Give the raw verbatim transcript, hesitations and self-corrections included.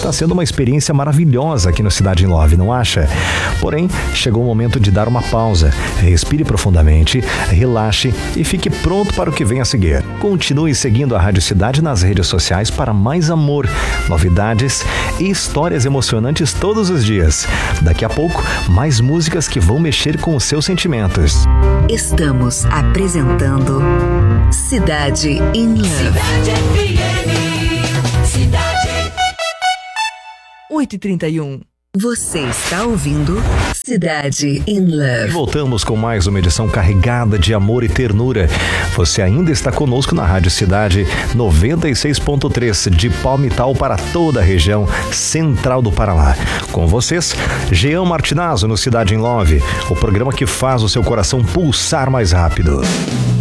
Está sendo uma experiência maravilhosa aqui no Cidade em Love, não acha? Porém, chegou o momento de dar uma pausa. Respire profundamente, relaxe e fique pronto para o que vem a seguir. Continue seguindo a Rádio Cidade nas redes sociais para mais amor, novidades e histórias emocionantes todos os dias. Daqui a pouco, mais músicas que vão mexer com os seus sentimentos. Estamos apresentando Cidade in Love. Cidade F M. Cidade. oito e trinta e um. Você está ouvindo Cidade in Love. Voltamos com mais uma edição carregada de amor e ternura. Você ainda está conosco na Rádio Cidade noventa e seis ponto três, de Palmital para toda a região central do Paraná. Com vocês, Jean Martinazzo no Cidade in Love, o programa que faz o seu coração pulsar mais rápido.